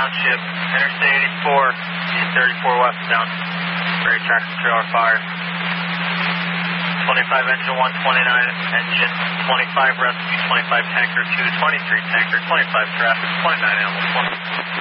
Township, Interstate 84, 34 westbound. Ready tractor trailer fire. 25 engine 129, engine 25 rescue, 25 tanker 2, 23 tanker, 25 traffic, 29 animal 20.